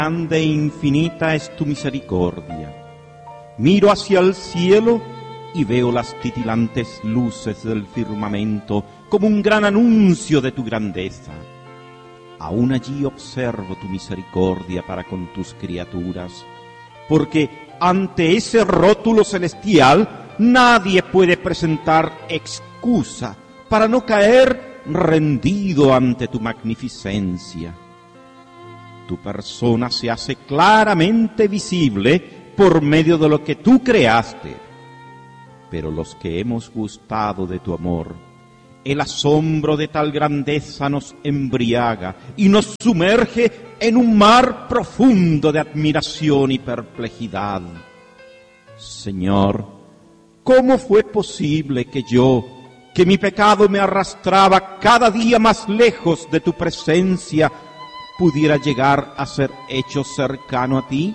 Grande e infinita es tu misericordia. Miro hacia el cielo y veo las titilantes luces del firmamento como un gran anuncio de tu grandeza. Aún allí observo tu misericordia para con tus criaturas, porque ante ese rótulo celestial nadie puede presentar excusa para no caer rendido ante tu magnificencia. Tu persona se hace claramente visible por medio de lo que tú creaste. Pero los que hemos gustado de tu amor, el asombro de tal grandeza nos embriaga y nos sumerge en un mar profundo de admiración y perplejidad. Señor, ¿cómo fue posible que mi pecado me arrastraba cada día más lejos de tu presencia, pudiera llegar a ser hecho cercano a ti?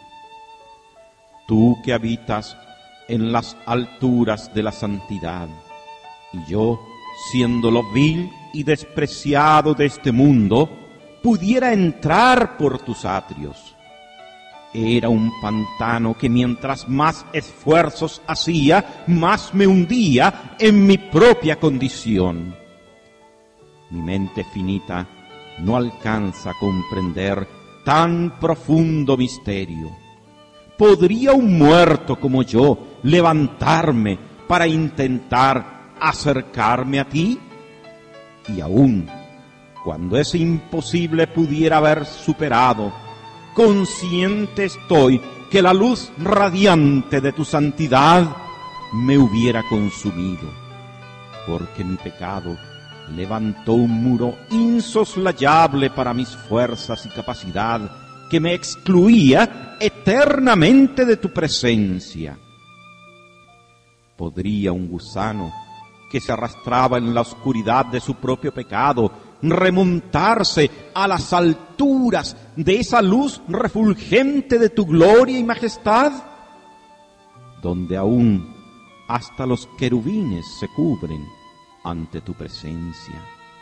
Tú que habitas en las alturas de la santidad, y yo, siendo lo vil y despreciado de este mundo, pudiera entrar por tus atrios. Era un pantano que mientras más esfuerzos hacía, más me hundía en mi propia condición. Mi mente finita no alcanza a comprender tan profundo misterio. ¿Podría un muerto como yo levantarme para intentar acercarme a ti? Y aún, cuando ese imposible pudiera haber superado, consciente estoy que la luz radiante de tu santidad me hubiera consumido, porque mi pecado levantó un muro insoslayable para mis fuerzas y capacidad que me excluía eternamente de tu presencia. ¿Podría un gusano que se arrastraba en la oscuridad de su propio pecado remontarse a las alturas de esa luz refulgente de tu gloria y majestad, donde aún hasta los querubines se cubren ante tu presencia?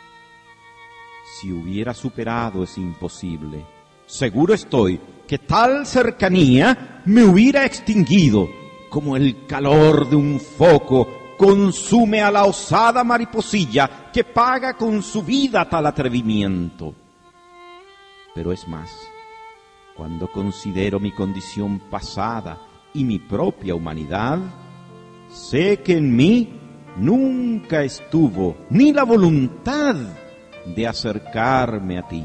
Si hubiera superado ese imposible, seguro estoy que tal cercanía me hubiera extinguido, como el calor de un foco consume a la osada mariposilla que paga con su vida tal atrevimiento. Pero es más, cuando considero mi condición pasada y mi propia humanidad, sé que en mí nunca estuvo ni la voluntad de acercarme a ti.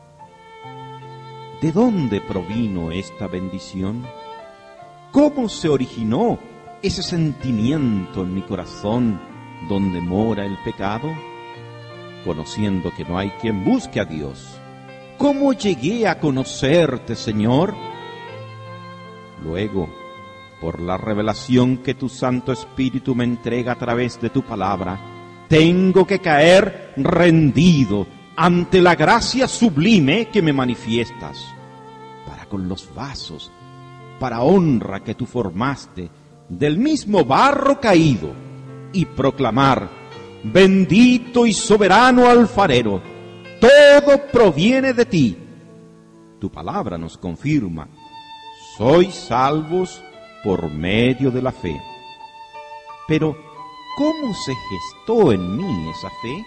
¿De dónde provino esta bendición? ¿Cómo se originó ese sentimiento en mi corazón donde mora el pecado? Conociendo que no hay quien busque a Dios, ¿cómo llegué a conocerte, Señor? Luego, por la revelación que tu Santo Espíritu me entrega a través de tu palabra, tengo que caer rendido ante la gracia sublime que me manifiestas, para con los vasos, para honra que tú formaste del mismo barro caído, y proclamar: bendito y soberano alfarero, todo proviene de ti. Tu palabra nos confirma: sois salvos por medio de la fe. Pero, ¿cómo se gestó en mí esa fe?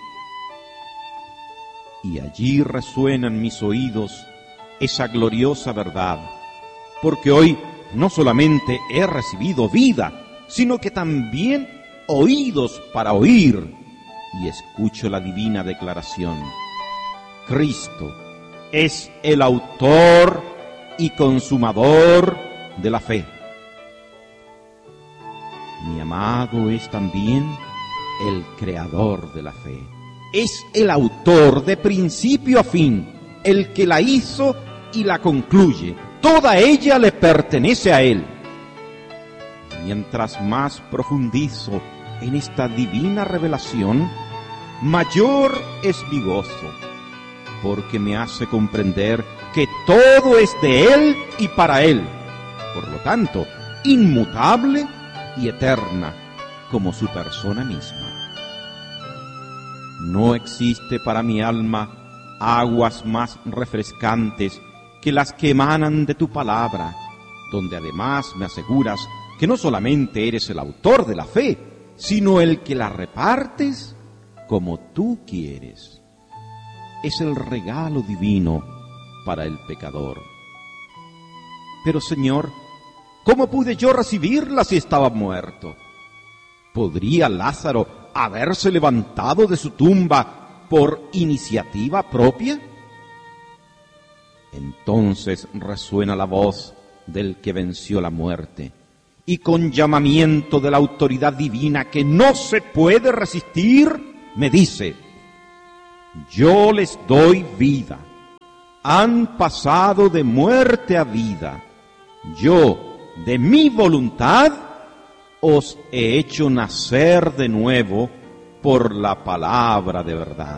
Y allí resuena en mis oídos esa gloriosa verdad, porque hoy no solamente he recibido vida, sino que también oídos para oír, y escucho la divina declaración: Cristo es el autor y consumador de la fe. Mi amado es también el creador de la fe. Es el autor de principio a fin, el que la hizo y la concluye. Toda ella le pertenece a él. Mientras más profundizo en esta divina revelación, mayor es mi gozo, porque me hace comprender que todo es de él y para él, por lo tanto, inmutable y eterna como su persona misma. No existe para mi alma aguas más refrescantes que las que emanan de tu palabra, donde además me aseguras que no solamente eres el autor de la fe, sino el que la repartes como tú quieres. Es el regalo divino para el pecador. Pero, Señor, ¿cómo pude yo recibirla si estaba muerto? ¿Podría Lázaro haberse levantado de su tumba por iniciativa propia? Entonces resuena la voz del que venció la muerte, y con llamamiento de la autoridad divina que no se puede resistir, me dice: yo les doy vida. Han pasado de muerte a vida. Yo, de mi voluntad, os he hecho nacer de nuevo por la palabra de verdad.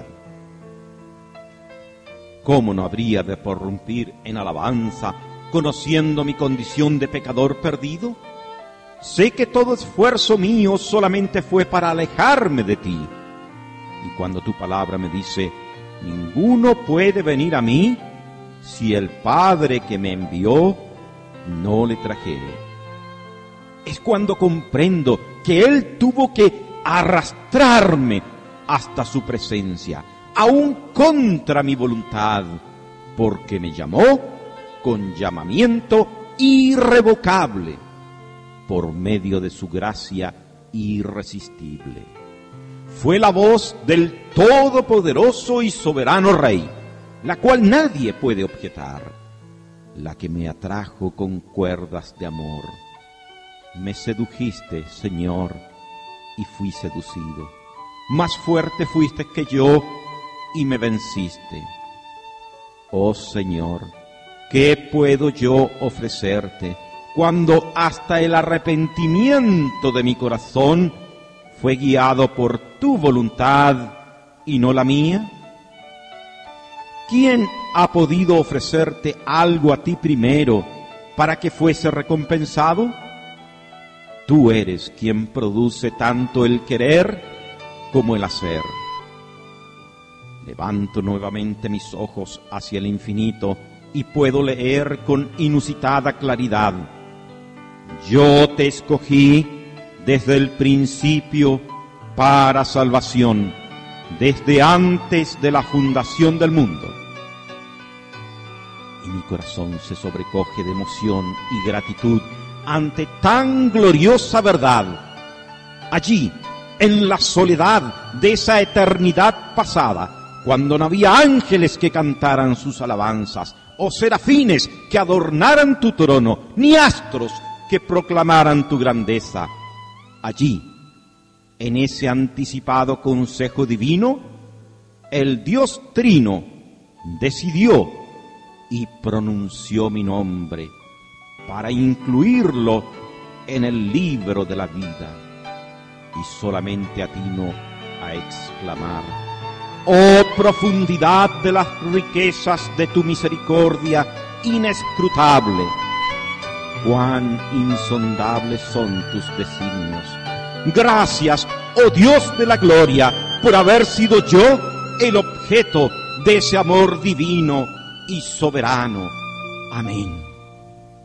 ¿Cómo no habría de prorrumpir en alabanza, conociendo mi condición de pecador perdido? Sé que todo esfuerzo mío solamente fue para alejarme de ti. Y cuando tu palabra me dice: ninguno puede venir a mí si el Padre que me envió no le trajere. Es cuando comprendo que Él tuvo que arrastrarme hasta su presencia, aún contra mi voluntad, porque me llamó con llamamiento irrevocable, por medio de su gracia irresistible. Fue la voz del todopoderoso y soberano Rey, la cual nadie puede objetar, la que me atrajo con cuerdas de amor. Me sedujiste, Señor, y fui seducido. Más fuerte fuiste que yo y me venciste. Oh Señor, ¿qué puedo yo ofrecerte cuando hasta el arrepentimiento de mi corazón fue guiado por tu voluntad y no la mía? ¿Quién ha podido ofrecerte algo a ti primero para que fuese recompensado? Tú eres quien produce tanto el querer como el hacer. Levanto nuevamente mis ojos hacia el infinito y puedo leer con inusitada claridad: yo te escogí desde el principio para salvación, desde antes de la fundación del mundo. Y mi corazón se sobrecoge de emoción y gratitud ante tan gloriosa verdad. Allí, en la soledad de esa eternidad pasada, cuando no había ángeles que cantaran sus alabanzas, o serafines que adornaran tu trono, ni astros que proclamaran tu grandeza, allí, en ese anticipado consejo divino, el Dios Trino decidió y pronunció mi nombre para incluirlo en el libro de la vida. Y solamente atino a exclamar: oh profundidad de las riquezas de tu misericordia inescrutable, cuán insondables son tus designios. Gracias, oh Dios de la gloria, por haber sido yo el objeto de ese amor divino y soberano. Amén.